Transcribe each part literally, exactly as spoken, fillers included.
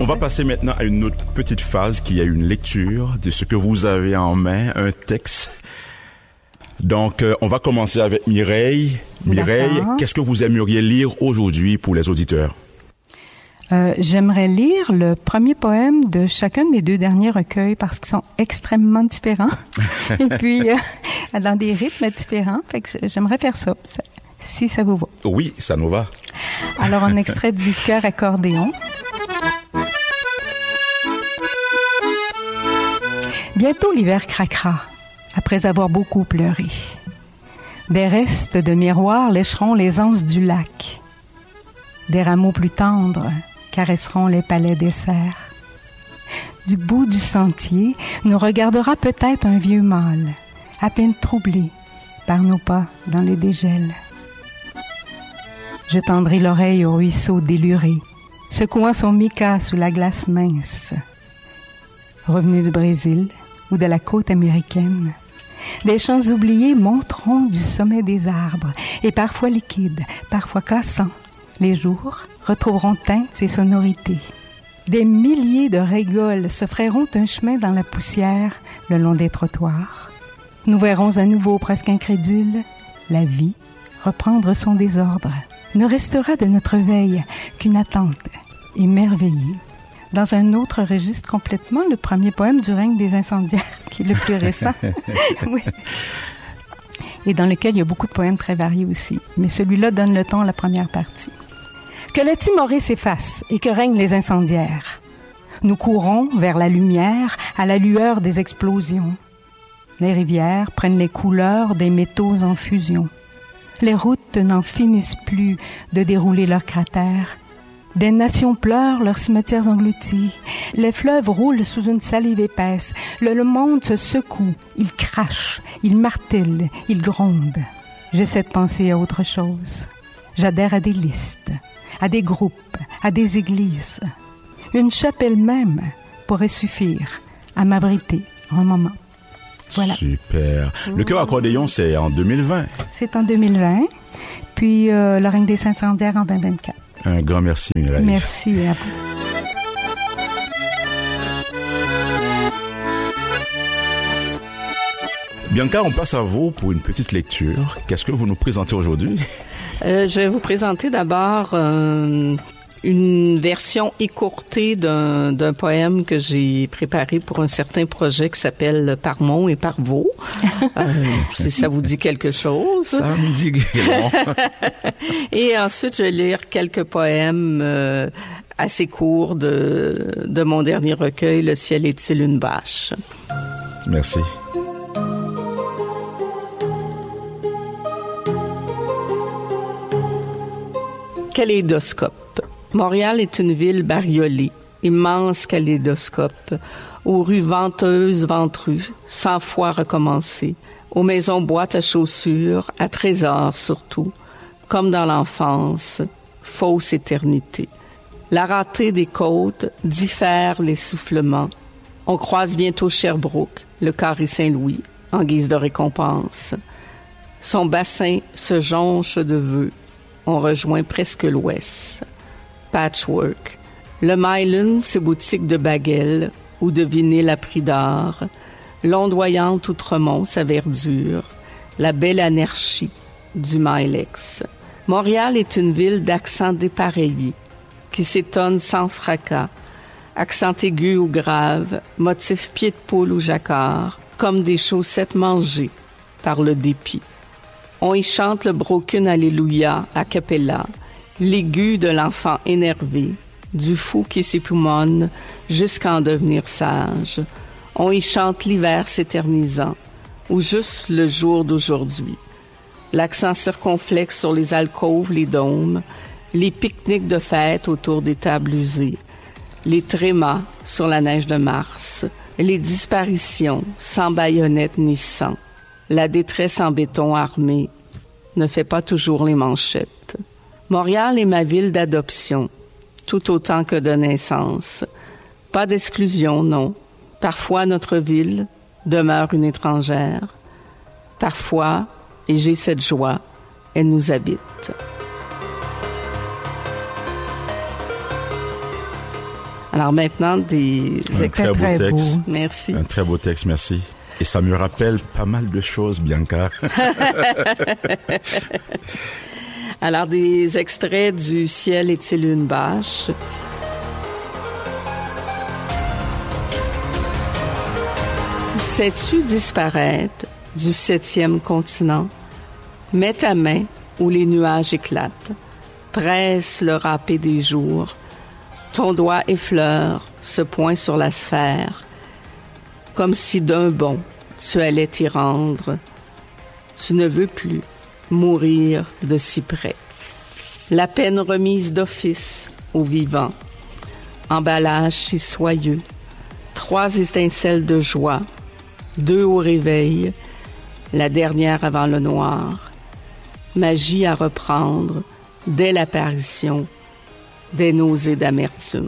On va passer maintenant à une autre petite phase qui est une lecture de ce que vous avez en main, un texte. Donc, euh, on va commencer avec Mireille. Mireille, D'accord. Qu'est-ce que vous aimeriez lire aujourd'hui pour les auditeurs? Euh, j'aimerais lire le premier poème de chacun de mes deux derniers recueils parce qu'ils sont extrêmement différents. Et puis, euh, dans des rythmes différents. Fait que j'aimerais faire ça, ça, si ça vous va. Oui, ça nous va. Alors, un extrait du Cœur accordéon. Bientôt l'hiver craquera, après avoir beaucoup pleuré. Des restes de miroirs lécheront les anses du lac. Des rameaux plus tendres caresseront les palais des cerfs. Du bout du sentier, nous regardera peut-être un vieux mâle, à peine troublé par nos pas dans les dégels. Je tendrai l'oreille au ruisseau déluré, secouant son mica sous la glace mince. Revenu du Brésil ou de la côte américaine, des chants oubliés monteront du sommet des arbres, et parfois liquides, parfois cassants, les jours retrouveront teintes et sonorités. Des milliers de régoles se frayeront un chemin dans la poussière le long des trottoirs. Nous verrons à nouveau, presque incrédules, la vie reprendre son désordre. Ne restera de notre veille qu'une attente émerveillée. Dans un autre registre complètement, le premier poème du règne des incendiaires, qui est le plus récent. Oui. Et dans lequel il y a beaucoup de poèmes très variés aussi. Mais celui-là donne le ton à la première partie. Que le timoré s'efface et que règnent les incendiaires. Nous courons vers la lumière à la lueur des explosions. Les rivières prennent les couleurs des métaux en fusion. Les routes n'en finissent plus de dérouler leurs cratères. Des nations pleurent leurs cimetières engloutis. Les fleuves roulent sous une salive épaisse. Le, le monde se secoue. Il crache, il martèle, il gronde. J'essaie de penser à autre chose. J'adhère à des listes, à des groupes, à des églises. Une chapelle même pourrait suffire à m'abriter un moment. Voilà. Super. Le Cœur accordéon, c'est en deux mille vingt. C'est en deux mille vingt. Puis euh, le règne des incendiaires en vingt vingt-quatre. Un grand merci, Mireille. Merci à vous. Bianca, on passe à vous pour une petite lecture. Qu'est-ce que vous nous présentez aujourd'hui? Euh, je vais vous présenter d'abord euh, une version écourtée d'un, d'un poème que j'ai préparé pour un certain projet qui s'appelle Par Mont et par Vaux. Euh, si ça vous dit quelque chose. Ça me dit bon. Et ensuite, je vais lire quelques poèmes euh, assez courts de, de mon dernier recueil, Le ciel est-il une bâche? Merci. Kaléidoscope. Montréal est une ville bariolée, immense kaléidoscope, aux rues venteuses, ventrues, cent fois recommencées, aux maisons boîtes à chaussures, à trésors surtout, comme dans l'enfance, fausse éternité. La rareté des côtes diffère l'essoufflement. On croise bientôt Sherbrooke, le carré Saint-Louis, en guise de récompense. Son bassin se jonche de vœux. On rejoint presque l'ouest. Patchwork. Le Mylan, ses boutiques de baguettes ou de vinyle à prix d'or. L'ondoyante Outremont, sa verdure. La belle anarchie du Milex. Montréal est une ville d'accent dépareillé, qui s'étonne sans fracas. Accent aigu ou grave, motif pied de poule ou jacquard, comme des chaussettes mangées par le dépit. On y chante le broken Alléluia a cappella, l'aigu de l'enfant énervé, du fou qui s'époumonne jusqu'à en devenir sage. On y chante l'hiver s'éternisant, ou juste le jour d'aujourd'hui. L'accent circonflexe sur les alcôves, les dômes, les pique-niques de fête autour des tables usées, les trémas sur la neige de mars, les disparitions sans baïonnette ni sang. La détresse en béton armé ne fait pas toujours les manchettes. Montréal est ma ville d'adoption, tout autant que de naissance. Pas d'exclusion, non. Parfois, notre ville demeure une étrangère. Parfois, et j'ai cette joie, elle nous habite. Alors maintenant, des Un extraits. très beau très texte. beau. Merci. Un très beau texte, merci. Et ça me rappelle pas mal de choses, Bianca. Alors, des extraits du Ciel est-il une bâche? Sais-tu disparaître du septième continent? Mets ta main où les nuages éclatent. Presse le râpé des jours. Ton doigt effleure ce point sur la sphère. Comme si d'un bond, tu allais t'y rendre. Tu ne veux plus mourir de si près. La peine remise d'office aux vivants. Emballage si soyeux. Trois étincelles de joie. Deux au réveil. La dernière avant le noir. Magie à reprendre dès l'apparition des nausées d'amertume.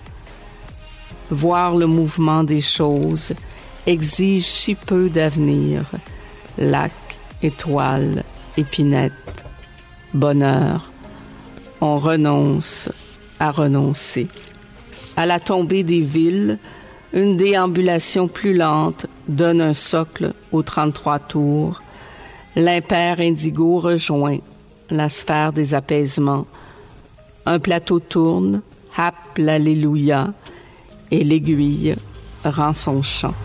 Voir le mouvement des choses exige si peu d'avenir. Lac, étoile, épinette, bonheur. On renonce à renoncer. À la tombée des villes, une déambulation plus lente donne un socle aux trente-trois tours. L'impair indigo rejoint la sphère des apaisements. Un plateau tourne, happe l'alléluia, et l'aiguille rend son chant.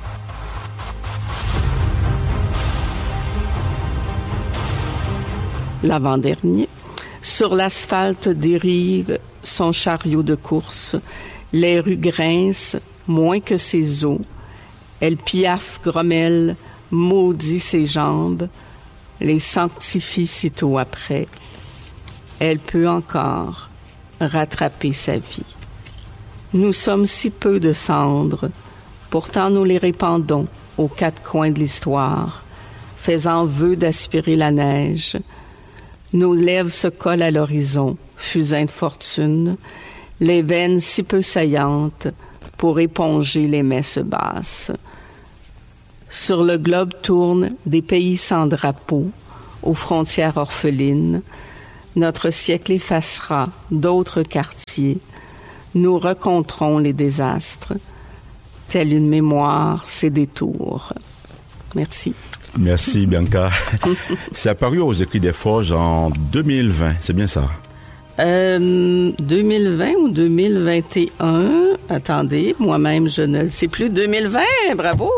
L'avant-dernier. Sur l'asphalte dérive son chariot de course. Les rues grincent moins que ses os. Elle piaffe, grommelle, maudit ses jambes, les sanctifie sitôt après. Elle peut encore rattraper sa vie. Nous sommes si peu de cendres, pourtant nous les répandons aux quatre coins de l'histoire, faisant vœu d'aspirer la neige. Nos lèvres se collent à l'horizon, fusain de fortune, les veines si peu saillantes pour éponger les messes basses. Sur le globe tournent des pays sans drapeau, aux frontières orphelines. Notre siècle effacera d'autres quartiers. Nous raconterons les désastres. Telle une mémoire, ses détours. Merci. Merci, Bianca. C'est apparu aux Écrits des Forges en deux mille vingt, c'est bien ça? Euh, deux mille vingt ou deux mille vingt et un? Attendez, moi-même, je ne sais plus. deux mille vingt, bravo!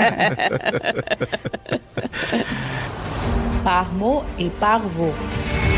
Par mots et par vos.